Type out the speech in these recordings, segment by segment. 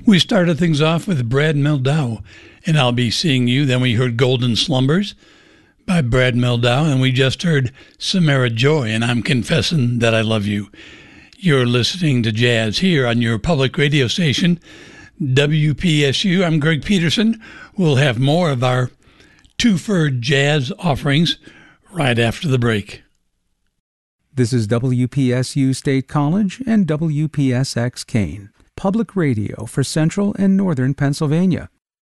We started things off with Brad Mehldau, and I'll Be Seeing You. Then we heard Golden Slumbers by Brad Mehldau, and we just heard Samara Joy, and I'm Confessing That I Love You. You're listening to jazz here on your public radio station, WPSU. I'm Greg Peterson. We'll have more of our two-for jazz offerings right after the break. This is WPSU State College and WPSX Kane, public radio for Central and Northern Pennsylvania.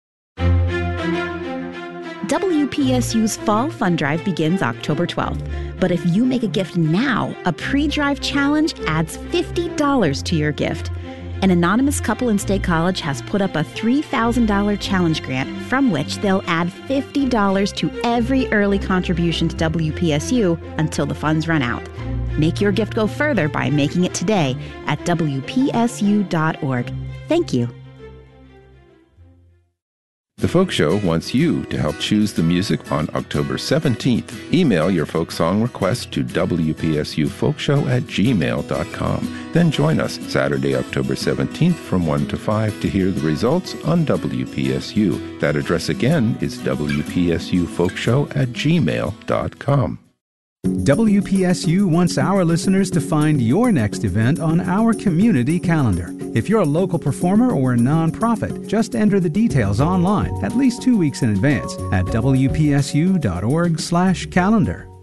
WPSU's Fall Fund Drive begins October 12th. But if you make a gift now, a pre-drive challenge adds $50 to your gift. An anonymous couple in State College has put up a $3,000 challenge grant from which they'll add $50 to every early contribution to WPSU until the funds run out. Make your gift go further by making it today at WPSU.org. Thank you. The Folk Show wants you to help choose the music on October 17th. Email your folk song request to WPSUfolkshow@gmail.com. Then join us Saturday, October 17th from 1 to 5 to hear the results on WPSU. That address again is WPSUfolkshow@gmail.com. WPSU wants our listeners to find your next event on our community calendar. If you're a local performer or a nonprofit, just enter the details online at least 2 weeks in advance at WPSU.org/calendar.